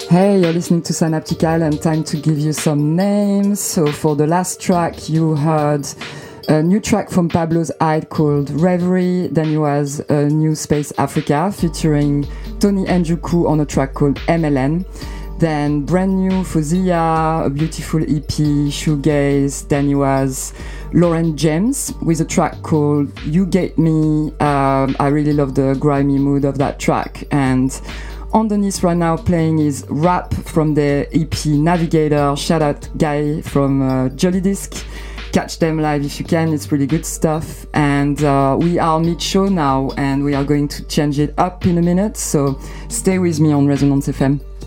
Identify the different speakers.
Speaker 1: Hey, you're listening to Synaptical and time to give you some names. So for the last track, you heard a new track from Pablo's Hyde called Reverie. Then you was a new Space Africa featuring Tony Njuku on a track called MLN. Then brand new Fozia, a beautiful EP, Shoegaze. Then you was Lauren James with a track called You Get Me. I really love the grimy mood of that track. And underneath right now playing is Rap from the EP Navigator. Shout out Guy from Jolly Disc. Catch them live if you can, it's really good stuff. And we are mid-show now and we are going to change it up in a minute, so stay with me on Resonance FM.